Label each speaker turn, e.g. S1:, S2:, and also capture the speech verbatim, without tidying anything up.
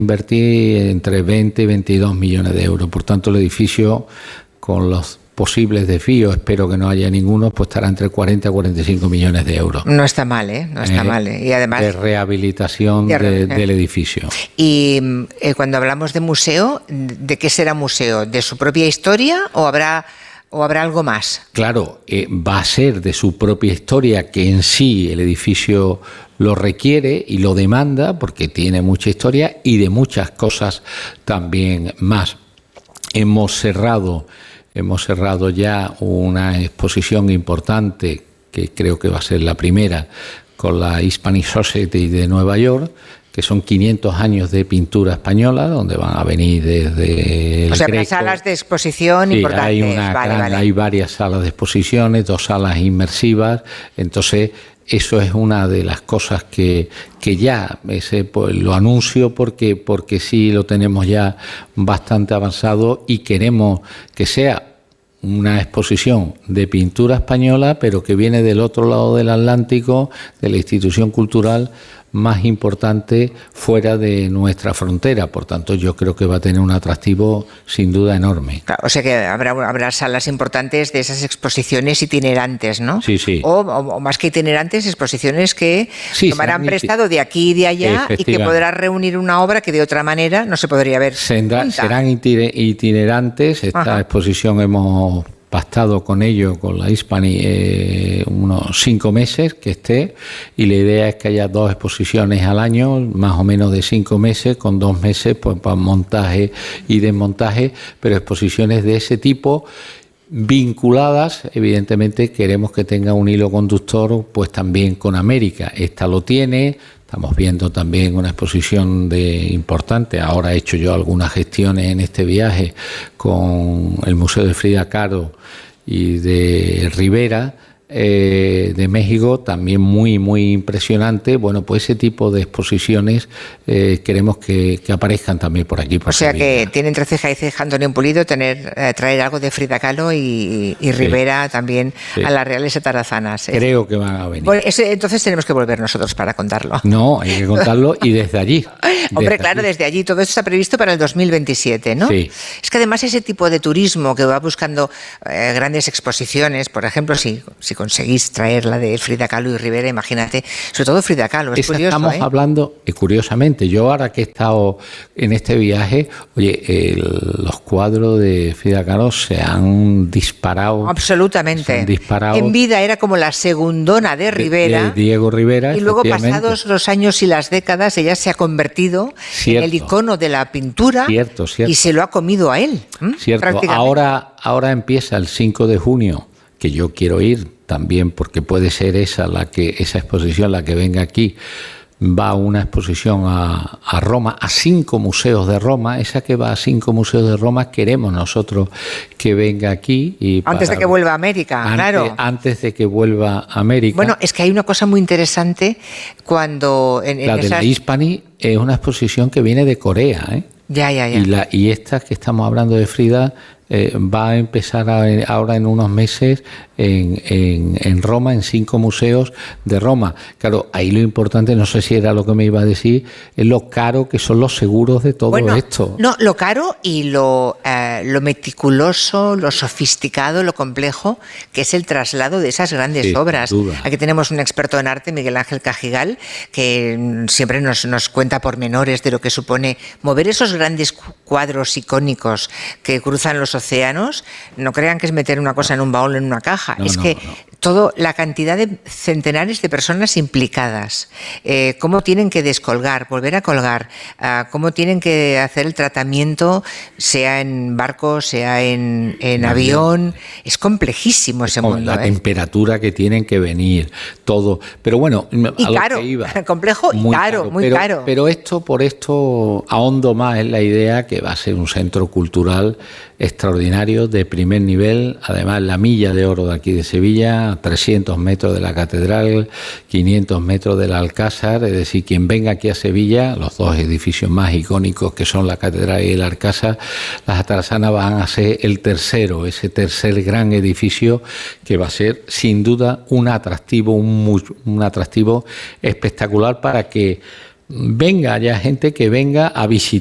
S1: invertir entre veinte y veintidós millones de euros. Por tanto, el edificio, con los posibles desvíos, espero que no haya ninguno, pues estará entre cuarenta y cuarenta y cinco millones de euros.
S2: No está mal, ¿eh? No está eh, mal. ¿eh? Y además,
S1: de rehabilitación de, de, del edificio.
S2: Y eh, cuando hablamos de museo, ¿de qué será museo? ¿De su propia historia o habrá... ¿O habrá algo más?
S1: Claro, eh, va a ser de su propia historia, que en sí el edificio lo requiere y lo demanda, porque tiene mucha historia, y de muchas cosas también más. Hemos cerrado, hemos cerrado ya una exposición importante, que creo que va a ser la primera, con la Hispanic Society de Nueva York, que son quinientos años de pintura española, donde van a venir desde el
S2: O sea,
S1: Greco.
S2: Salas de exposición
S1: sí,
S2: importantes.
S1: Hay, una
S2: vale,
S1: gran,
S2: vale.
S1: hay varias salas de exposiciones, dos salas inmersivas, entonces eso es una de las cosas que, que ya ese, pues, lo anuncio porque, porque sí lo tenemos ya bastante avanzado y queremos que sea una exposición de pintura española, pero que viene del otro lado del Atlántico, de la institución cultural más importante fuera de nuestra frontera. Por tanto, yo creo que va a tener un atractivo sin duda enorme.
S2: Claro, o sea que habrá, habrá salas importantes de esas exposiciones itinerantes, ¿no?
S1: Sí, sí.
S2: O, o, o más que itinerantes, exposiciones que sí, tomarán prestado de aquí y de allá y que podrá reunir una obra que de otra manera no se podría ver.
S1: Serán, serán itinerantes. Esta Ajá. exposición hemos pactado con ello, con la Hispanic, eh, unos cinco meses que esté, y la idea es que haya dos exposiciones al año, más o menos de cinco meses, con dos meses pues para montaje y desmontaje, pero exposiciones de ese tipo vinculadas, evidentemente queremos que tenga un hilo conductor pues también con América. Esta lo tiene. Estamos viendo también una exposición de importante. Ahora he hecho yo algunas gestiones en este viaje con el Museo de Frida Kahlo y de Rivera, eh, de México, también muy, muy impresionante. Bueno, pues ese tipo de exposiciones eh, queremos que, que aparezcan también por aquí. Por
S2: o sea
S1: Sevilla.
S2: Que tiene entre ceja y ceja Antonio Pulido tener, eh, traer algo de Frida Kahlo y, y Rivera sí. también sí. a las Reales Atarazanas. ¿eh?
S1: Creo que van a venir.
S2: Bueno, ese, entonces tenemos que volver nosotros para contarlo.
S1: No, hay que contarlo y desde allí.
S2: Hombre,
S1: desde
S2: claro,
S1: allí.
S2: desde allí. Todo esto está previsto para el dos mil veintisiete, ¿no?
S1: Sí.
S2: Es que además ese tipo de turismo que va buscando eh, grandes exposiciones, por ejemplo, si, si conseguís traer la de Frida Kahlo y Rivera, imagínate, sobre todo Frida Kahlo, es
S1: Esa
S2: curioso.
S1: Estamos
S2: ¿eh?
S1: hablando, y curiosamente, yo ahora que he estado en este viaje, oye, el, los cuadros de Frida Kahlo se han disparado.
S2: Absolutamente.
S1: Se han disparado.
S2: En vida era como la segundona de Rivera.
S1: De, de Diego Rivera.
S2: Y luego, pasados los años y las décadas, ella se ha convertido
S1: cierto.
S2: en el icono de la pintura.
S1: Cierto, cierto.
S2: Y se lo ha comido a él. ¿m?
S1: Cierto. Ahora, ahora empieza el cinco de junio, que yo quiero ir también porque puede ser esa la que esa exposición la que venga aquí. Va una exposición a, a Roma, a cinco museos de Roma. Esa que va a cinco museos de Roma queremos nosotros que venga aquí. Y
S2: antes
S1: para,
S2: de que vuelva a América,
S1: antes,
S2: claro.
S1: Antes de que vuelva a América.
S2: Bueno, es que hay una cosa muy interesante cuando... En, en
S1: la
S2: esas...
S1: de la Hispanic es una exposición que viene de Corea, ¿eh?
S2: Ya, ya, ya.
S1: Y, la, y esta que estamos hablando de Frida eh, va a empezar a, ahora en unos meses en, en, en Roma, en cinco museos de Roma. Claro, ahí lo importante, no sé si era lo que me iba a decir, es lo caro que son los seguros de todo
S2: bueno,
S1: esto.
S2: No, lo caro y lo, eh, lo meticuloso, lo sofisticado, lo complejo, que es el traslado de esas grandes
S1: sí,
S2: obras. Aquí tenemos un experto en arte, Miguel Ángel Cajigal, que siempre nos, nos cuenta pormenores de lo que supone mover esos grandes cuadros icónicos que cruzan los océanos. No crean que es meter una cosa en un baúl, en una caja. No, es no, que no. todo, la cantidad de centenares de personas implicadas, eh, cómo tienen que descolgar, volver a colgar, uh, cómo tienen que hacer el tratamiento, sea en barco, sea en, en avión. Es complejísimo ese
S1: Como
S2: mundo.
S1: La
S2: ¿eh?
S1: temperatura que tienen que venir, todo. Pero bueno,
S2: y
S1: a
S2: caro,
S1: lo que iba,
S2: complejo y
S1: muy
S2: caro,
S1: caro,
S2: muy
S1: pero,
S2: caro.
S1: Pero esto, por esto, ahondo más en la idea que va a ser un centro cultural extraordinario, de primer nivel. Además, la milla de oro de aquí de Sevilla, trescientos metros de la catedral, quinientos metros del Alcázar. Es decir, quien venga aquí a Sevilla, los dos edificios más icónicos que son la catedral y el Alcázar, las Atarazanas van a ser el tercero, ese tercer gran edificio que va a ser sin duda un atractivo, un, un atractivo espectacular para que venga, haya gente que venga a visitar